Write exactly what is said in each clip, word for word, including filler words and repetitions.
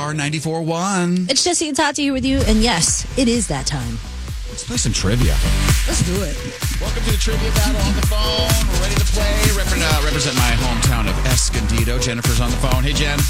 Star ninety-four point one. It's Jesse and Tati here with you, and yes, it is that time. Let's play some trivia. Let's do it. Welcome to the trivia battle on the phone. We're ready to play. Represent, uh, represent my hometown of Escondido. Jennifer's on the phone. Hey, Jen.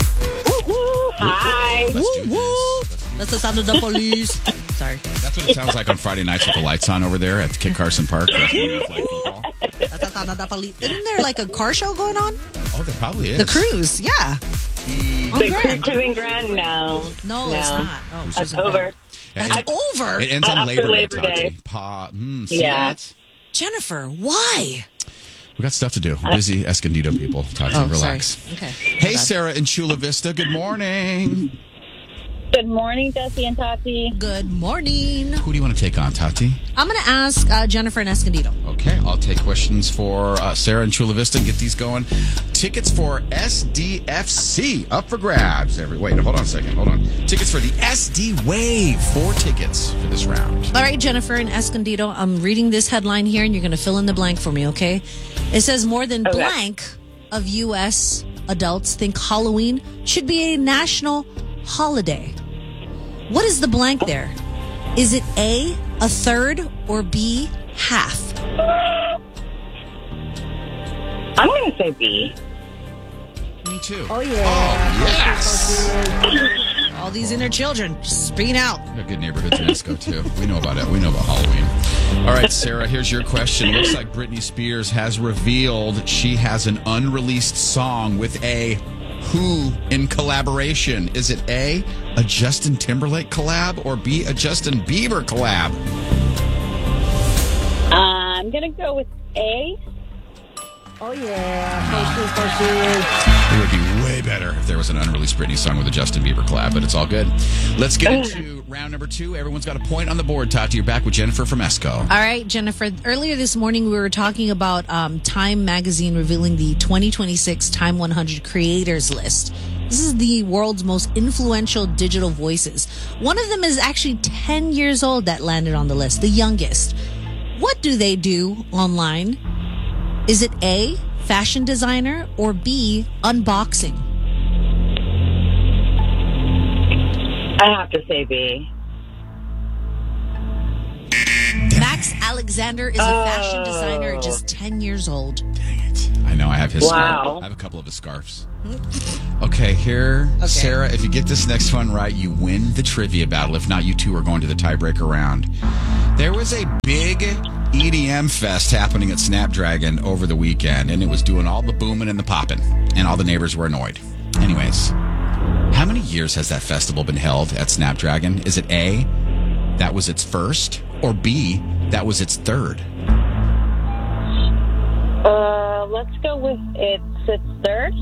Hi. Let's do this. That's the sound of the police. Sorry. That's what it sounds like on Friday nights with the lights on over there at Kit Carson Park. That's the sound of the police. Isn't there like a car show going on? Oh, there probably is. The cruise, yeah. The cruise cruising grand? No. No, no. it's not. Oh, It's she's over. Yeah, That's it, over. it ends on After Labor, Labor Day. Day. Tati. Pa, mm, see Yeah. that? Jennifer, why? We got stuff to do. We're busy Escondido people. Tati, Oh, relax. sorry. Okay. Hey, Sarah in Chula Vista. Good morning. Good morning, Jesse and Tati. Good morning. Who do you want to take on, Tati? I'm going to ask uh, Jennifer and Escondido. Okay, I'll take questions for uh, Sarah in Chula Vista and get these going. Tickets for S D F C up for grabs. Every wait, hold on a second. Hold on. Tickets for the S D Wave. Four tickets for this round. All right, Jennifer and Escondido, I'm reading this headline here, and you're going to fill in the blank for me, okay? It says more than Okay. blank of U S adults think Halloween should be a national holiday. What is the blank there? Is it A, a third, or B, half? I'm going to say B. Me too. Oh, yeah. Oh, yes. All these inner children just speaking out. We got good neighborhoods in Esco, too. We know about it. We know about Halloween. All right, Sarah, here's your question. Looks like Britney Spears has revealed she has an unreleased song with a who in collaboration. Is it A, a Justin Timberlake collab, or B, a Justin Bieber collab? I'm going to go with A. Oh, yeah. It would be way better if there was an unreleased Britney song with a Justin Bieber collab, but it's all good. Let's get into round number two. Everyone's got a point on the board. Tati, you're back with Jennifer from Esco. All right, Jennifer. Earlier this morning, we were talking about um, Time Magazine revealing the twenty twenty-six Time one hundred Creators List. This is the world's most influential digital voices. One of them is actually ten years old that landed on the list, the youngest. What do they do online? Is it A, fashion designer, or B, unboxing? I have to say B. Max Alexander is a fashion designer at just ten years old. Dang it. I know, I have his Wow. scarf. I have a couple of his scarves. Okay, here, okay. Sarah, if you get this next one right, you win the trivia battle. If not, you two are going to the tiebreaker round. There was a big E D M fest happening at Snapdragon over the weekend, and it was doing all the booming and the popping, and all the neighbors were annoyed. Anyways, how many years has that festival been held at Snapdragon? Is it A, that was its first, or B, that was its third? Uh, let's go with it's its third.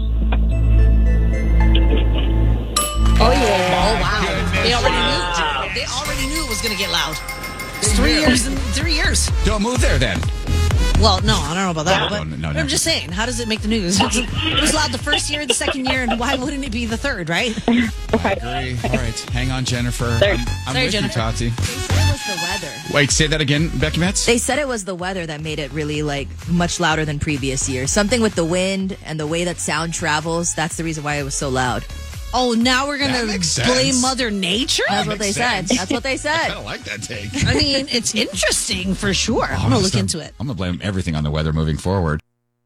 Oh, yeah. Oh, wow. They already knew. They already knew it was going to get loud. It's three years and three years. Don't move there, then. Well, no, I don't know about that. But No, no, no, I'm never. just saying, how does it make the news? It's, it was loud the first year, the second year, and why wouldn't it be the third, right? I agree. All right, hang on, Jennifer. Third. I'm, I'm Sorry, with Jennifer. you, Tati. They said it was the weather. Wait, say that again, Becky Metz? They said it was the weather that made it really, like, much louder than previous years. Something with the wind and the way that sound travels. That's the reason why it was so loud. Oh, now we're going That to makes sense. blame Mother Nature? That's what they makes said. sense. That's what they I said. kind of like that take. I mean, it's interesting for sure. I'm going to look into it. I'm going to blame everything on the weather moving forward.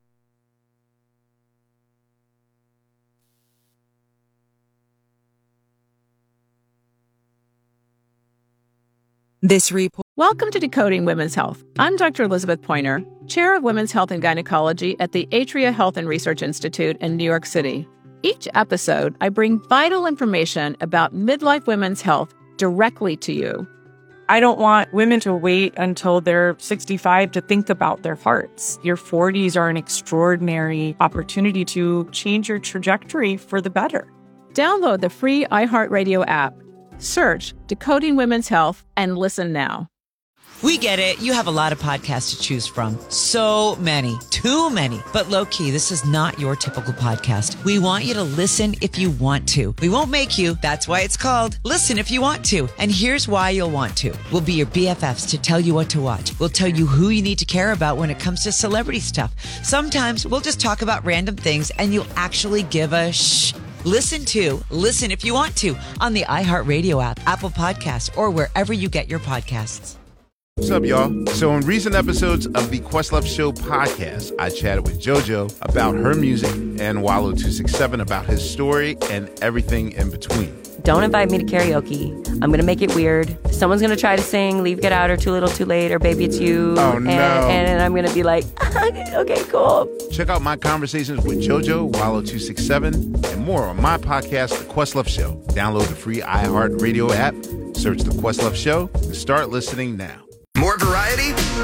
This report. Welcome to Decoding Women's Health. I'm Doctor Elizabeth Pointer, Chair of Women's Health and Gynecology at the Atria Health and Research Institute in New York City. Each episode, I bring vital information about midlife women's health directly to you. I don't want women to wait until they're sixty-five to think about their hearts. Your forties are an extraordinary opportunity to change your trajectory for the better. Download the free iHeartRadio app. Search Decoding Women's Health and listen now. We get it. You have a lot of podcasts to choose from. So many. Too many. But low-key, this is not your typical podcast. We want you to listen if you want to. We won't make you. That's why it's called Listen If You Want To. And here's why you'll want to. We'll be your B F Fs to tell you what to watch. We'll tell you who you need to care about when it comes to celebrity stuff. Sometimes we'll just talk about random things and you'll actually give a shh Listen to Listen If You Want To on the iHeartRadio app, Apple Podcasts, or wherever you get your podcasts. What's up, y'all? So in recent episodes of the Questlove Show podcast, I chatted with JoJo about her music and Wallow two six seven about his story and everything in between. Don't invite me to karaoke. I'm going to make it weird. Someone's going to try to sing Leave, Get Out, or Too Little, Too Late, or Baby It's You. Oh, no. And, and I'm going to be like, okay, cool. Check out my conversations with JoJo, Wallow two six seven, and more on my podcast, The Questlove Show. Download the free iHeartRadio app, search The Questlove Show, and start listening now. More variety?